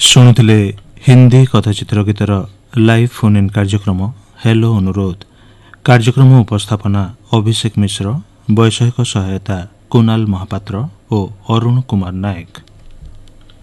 शुणुले Hindi कथाचित्र गीतर live phone in कार्यक्रम hello अनुरोध। कार्यक्रम उपस्थापना अभिषेक मिश्र, वैषयिक सहायता कुणाल महापात्र और अरुण कुमार नायक।